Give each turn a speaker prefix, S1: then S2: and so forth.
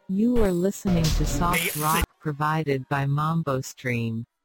S1: You are listening to soft rock provided by Mambo Stream.